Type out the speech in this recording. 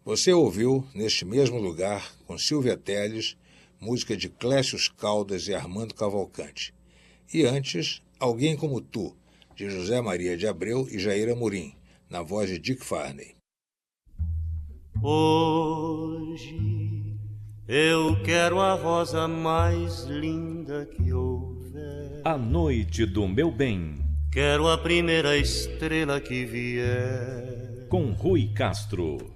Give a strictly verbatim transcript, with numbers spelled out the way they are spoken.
Você ouviu, neste mesmo lugar, com Silvia Telles, música de Clécio Caldas e Armando Cavalcante. E antes, Alguém Como Tu, de José Maria de Abreu e Jair Amorim, na voz de Dick Farney. Hoje eu quero a rosa mais linda que houver. A noite do meu bem. Quero a primeira estrela que vier. Com Rui Castro.